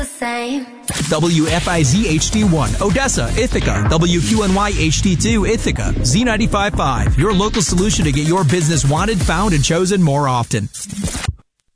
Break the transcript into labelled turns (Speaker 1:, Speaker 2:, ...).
Speaker 1: same.
Speaker 2: WFIZ HD1, Odessa, Ithaca. WQNY HD2, Ithaca. Z95.5, your local solution to get your business wanted, found, and chosen more often.